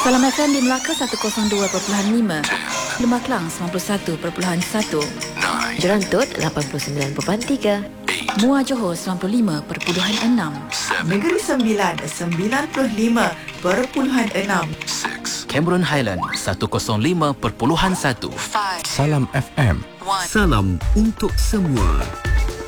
Salam FM di Melaka 102.5, Lemah Kelang 91.1, Jerantut 89.3, Muar Johor 95.6, Negeri Sembilan 95.6, Cameron Highland 105.1. Salam FM. Salam untuk semua.